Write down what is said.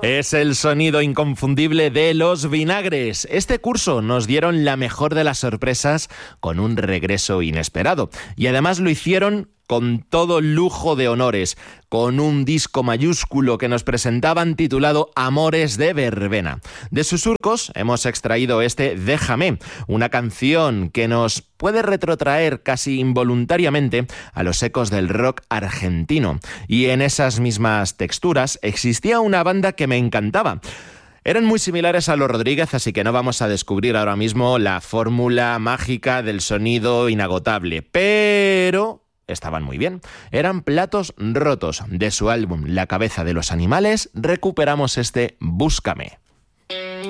Es el sonido inconfundible de Los Vinagres. Este curso nos dieron la mejor de las sorpresas con un regreso inesperado. Y además lo hicieron con todo lujo de honores, con un disco mayúsculo que nos presentaban titulado Amores de Verbena. De sus surcos hemos extraído este Déjame, una canción que nos puede retrotraer casi involuntariamente a los ecos del rock argentino. Y en esas mismas texturas existía una banda que me encantaba. Eran muy similares a los Rodríguez, así que no vamos a descubrir ahora mismo la fórmula mágica del sonido inagotable, pero estaban muy bien. Eran Platos Rotos. De su álbum La cabeza de los animales recuperamos este Búscame.